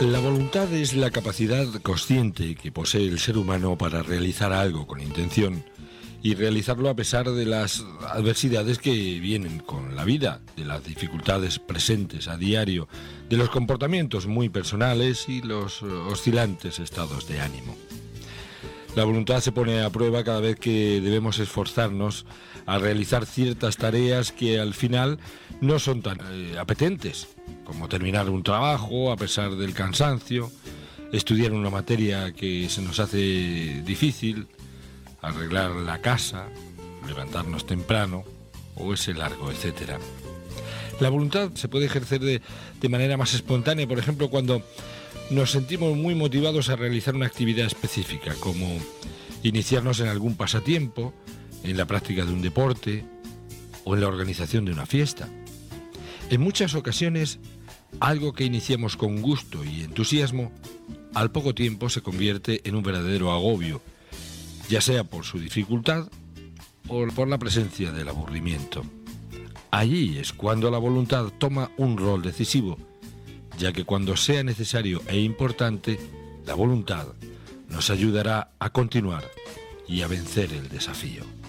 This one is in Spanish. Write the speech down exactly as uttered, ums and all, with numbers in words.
La voluntad es la capacidad consciente que posee el ser humano para realizar algo con intención y realizarlo a pesar de las adversidades que vienen con la vida, de las dificultades presentes a diario, de los comportamientos muy personales y los oscilantes estados de ánimo. La voluntad se pone a prueba cada vez que debemos esforzarnos a realizar ciertas tareas que al final no son tan eh, apetentes, como terminar un trabajo a pesar del cansancio, estudiar una materia que se nos hace difícil, arreglar la casa, levantarnos temprano o ese largo etcétera. La voluntad se puede ejercer de, de manera más espontánea, por ejemplo, cuando nos sentimos muy motivados a realizar una actividad específica, como iniciarnos en algún pasatiempo, en la práctica de un deporte o en la organización de una fiesta. En muchas ocasiones, algo que iniciamos con gusto y entusiasmo, al poco tiempo se convierte en un verdadero agobio, ya sea por su dificultad o por la presencia del aburrimiento. Allí es cuando la voluntad toma un rol decisivo, ya que cuando sea necesario e importante, la voluntad nos ayudará a continuar y a vencer el desafío.